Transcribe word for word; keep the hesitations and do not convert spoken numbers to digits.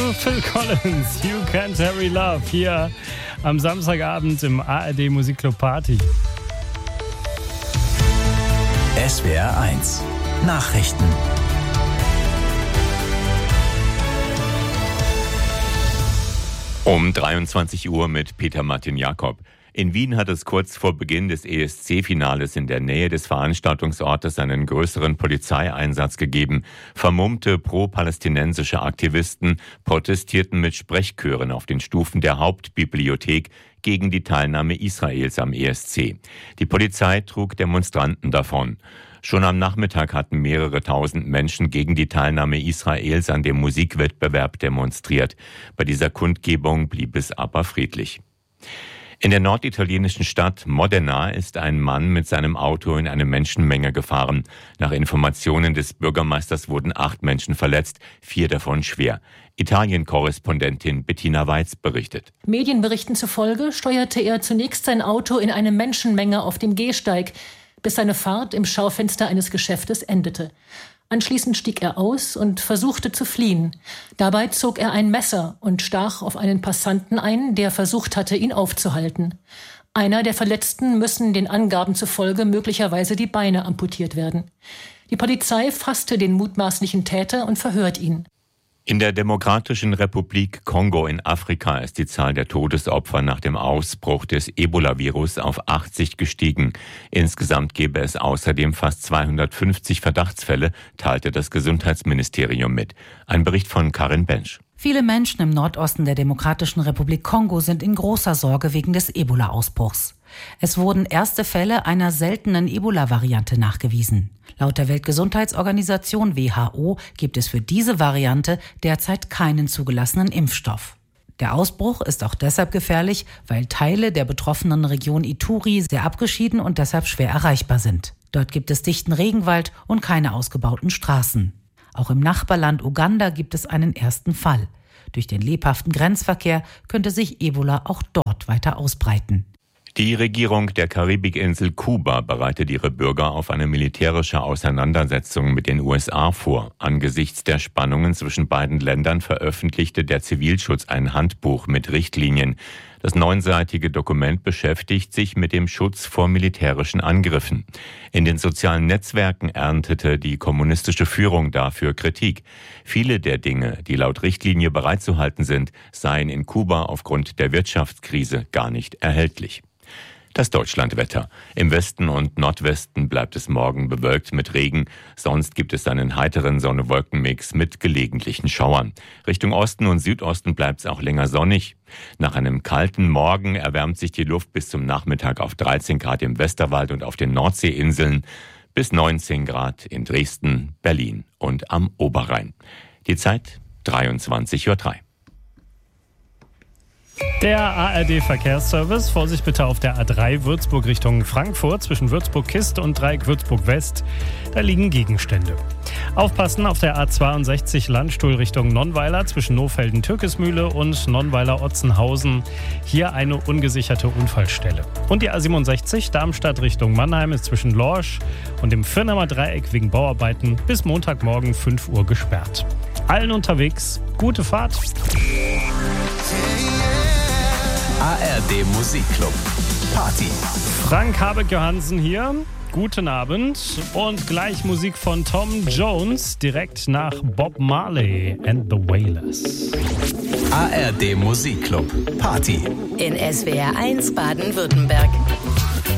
Phil Collins, You Can't Hurry Love, hier am Samstagabend im A R D Musikclub Party. S W R eins Nachrichten. Um dreiundzwanzig Uhr mit Peter Martin Jakob. In Wien hat es kurz vor Beginn des E S C-Finales in der Nähe des Veranstaltungsortes einen größeren Polizeieinsatz gegeben. Vermummte pro-palästinensische Aktivisten protestierten mit Sprechchören auf den Stufen der Hauptbibliothek gegen die Teilnahme Israels am E S C. Die Polizei trug Demonstranten davon. Schon am Nachmittag hatten mehrere tausend Menschen gegen die Teilnahme Israels an dem Musikwettbewerb demonstriert. Bei dieser Kundgebung blieb es aber friedlich. In der norditalienischen Stadt Modena ist ein Mann mit seinem Auto in eine Menschenmenge gefahren. Nach Informationen des Bürgermeisters wurden acht Menschen verletzt, vier davon schwer. Italien-Korrespondentin Bettina Weiz berichtet. Medienberichten zufolge steuerte er zunächst sein Auto in eine Menschenmenge auf dem Gehsteig, bis seine Fahrt im Schaufenster eines Geschäftes endete. Anschließend stieg er aus und versuchte zu fliehen. Dabei zog er ein Messer und stach auf einen Passanten ein, der versucht hatte, ihn aufzuhalten. Einer der Verletzten müssen den Angaben zufolge möglicherweise die Beine amputiert werden. Die Polizei fasste den mutmaßlichen Täter und verhört ihn. In der Demokratischen Republik Kongo in Afrika ist die Zahl der Todesopfer nach dem Ausbruch des Ebola-Virus auf achtzig gestiegen. Insgesamt gäbe es außerdem fast zweihundertfünfzig Verdachtsfälle, teilte das Gesundheitsministerium mit. Ein Bericht von Karin Bensch. Viele Menschen im Nordosten der Demokratischen Republik Kongo sind in großer Sorge wegen des Ebola-Ausbruchs. Es wurden erste Fälle einer seltenen Ebola-Variante nachgewiesen. Laut der Weltgesundheitsorganisation W H O gibt es für diese Variante derzeit keinen zugelassenen Impfstoff. Der Ausbruch ist auch deshalb gefährlich, weil Teile der betroffenen Region Ituri sehr abgeschieden und deshalb schwer erreichbar sind. Dort gibt es dichten Regenwald und keine ausgebauten Straßen. Auch im Nachbarland Uganda gibt es einen ersten Fall. Durch den lebhaften Grenzverkehr könnte sich Ebola auch dort weiter ausbreiten. Die Regierung der Karibikinsel Kuba bereitet ihre Bürger auf eine militärische Auseinandersetzung mit den U S A vor. Angesichts der Spannungen zwischen beiden Ländern veröffentlichte der Zivilschutz ein Handbuch mit Richtlinien. Das neunseitige Dokument beschäftigt sich mit dem Schutz vor militärischen Angriffen. In den sozialen Netzwerken erntete die kommunistische Führung dafür Kritik. Viele der Dinge, die laut Richtlinie bereitzuhalten sind, seien in Kuba aufgrund der Wirtschaftskrise gar nicht erhältlich. Das Deutschlandwetter. Im Westen und Nordwesten bleibt es morgen bewölkt mit Regen. Sonst gibt es einen heiteren Sonne-Wolken-Mix mit gelegentlichen Schauern. Richtung Osten und Südosten bleibt es auch länger sonnig. Nach einem kalten Morgen erwärmt sich die Luft bis zum Nachmittag auf dreizehn Grad im Westerwald und auf den Nordseeinseln, bis neunzehn Grad in Dresden, Berlin und am Oberrhein. Die Zeit dreiundzwanzig Uhr drei. Der A R D-Verkehrsservice. Vorsicht bitte auf der A drei Würzburg Richtung Frankfurt zwischen Würzburg-Kist und Dreieck Würzburg-West. Da liegen Gegenstände. Aufpassen auf der A zweiundsechzig Landstuhl Richtung Nonnweiler zwischen Nohfelden-Türkesmühle und Nonnweiler-Otzenhausen. Hier eine ungesicherte Unfallstelle. Und die A siebenundsechzig Darmstadt Richtung Mannheim ist zwischen Lorsch und dem Firnamer Dreieck wegen Bauarbeiten bis Montagmorgen fünf Uhr gesperrt. Allen unterwegs, gute Fahrt. A R D Musikclub Party. Frank Habeck-Johansen hier. Guten Abend und gleich Musik von Tom Jones direkt nach Bob Marley and the Wailers. A R D Musikclub Party in S W R eins Baden-Württemberg.